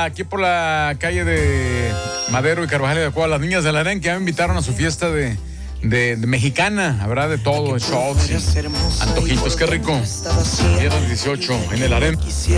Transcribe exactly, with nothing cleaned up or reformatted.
aquí por la calle de Madero y Carvajal de Cuadra, las niñas del harén que ya me invitaron a su fiesta de, de, de mexicana. Habrá de todo, shots, antojitos, qué rico. Viernes dieciocho en el harén.